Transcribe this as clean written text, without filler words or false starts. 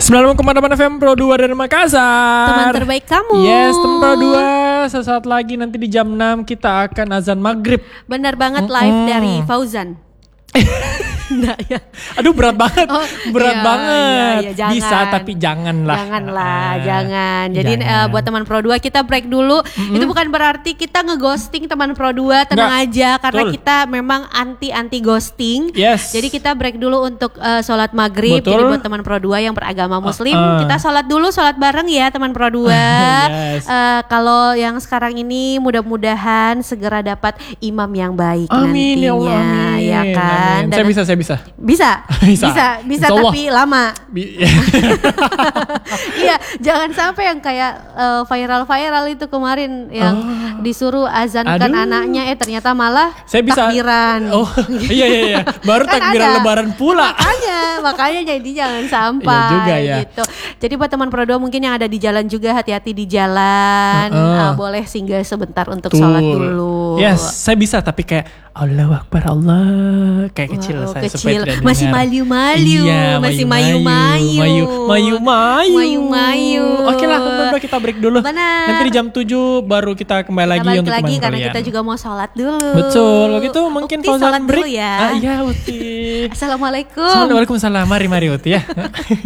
96,8 FM Pro 2 dari Makassar. Teman terbaik kamu. Yes, teman Pro 2. Sesaat lagi nanti di jam 6 kita akan azan maghrib. Benar banget, live dari Fauzan. Nah, ya. Aduh berat banget, berat iya, banget. iya, jangan. Bisa tapi janganlah. Jangan. Jadi jangan. Buat teman Pro 2 kita break dulu. Itu bukan berarti kita ngeghosting teman Pro 2, tenang aja karena kita memang anti ghosting. Yes. Jadi kita break dulu untuk sholat maghrib. Betul. Jadi buat teman Pro 2 yang beragama muslim, kita sholat dulu, sholat bareng ya teman Pro 2. Yes. Kalau yang sekarang ini mudah-mudahan segera dapat imam yang baik Amin, nantinya, ya Allah, amin. ya kan? Amin. Dan Saya bisa. Bisa tapi lama. Iya, jangan sampai yang kayak viral itu kemarin yang disuruh azankan anaknya, ternyata malah takbiran. Oh, iya. Baru Kan takbiran ada. lebaran pula. Makanya jadi jangan sampai Iya juga ya. gitu. Jadi buat teman Pro 2 mungkin yang ada di jalan juga, hati-hati di jalan. Boleh singgah sebentar untuk sholat dulu. Yes, saya bisa tapi kayak Allahu Akbar, Allah kayak kecil saya supaya tidak dengar. Masih malu-malu, Iya, masih mayu-mayu. Oke lah, teman-teman kita break dulu. Benar. Nanti di jam 7 baru kita kembali lagi balik untuk lagi teman karena kalian. kita juga mau sholat dulu. Betul, begitu mungkin Ukti Fauzan sholat break. dulu ya. Iya, Uti. Assalamualaikum. Assalamualaikum. Mari Uti ya.